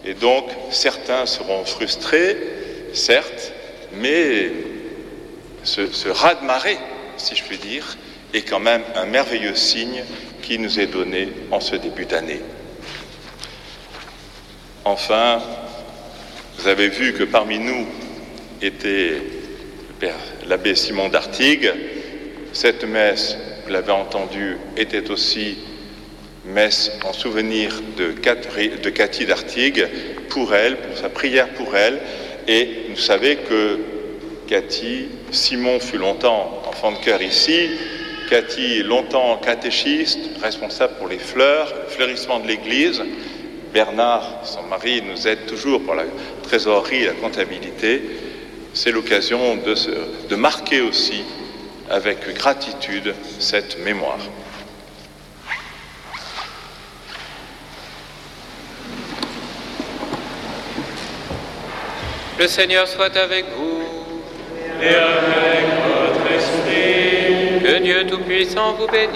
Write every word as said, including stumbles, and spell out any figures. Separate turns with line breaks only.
Et donc, certains seront frustrés, certes, mais ce, ce raz-de-marée, si je puis dire, est quand même un merveilleux signe qui nous est donné en ce début d'année. Enfin, vous avez vu que parmi nous était l'abbé Simon d'Artigues. Cette messe, vous l'avez entendu, était aussi messe en souvenir de Cathy d'Artigues, pour elle, pour sa prière pour elle. Et vous savez que Cathy, Simon fut longtemps enfant de chœur ici, Cathy longtemps catéchiste, responsable pour les fleurs, le fleurissement de l'église. Bernard, son mari, nous aide toujours pour la trésorerie et la comptabilité. C'est l'occasion de, se, de marquer aussi avec gratitude cette mémoire.
Le Seigneur soit avec vous.
Et avec votre esprit.
Que Dieu Tout-Puissant vous bénisse,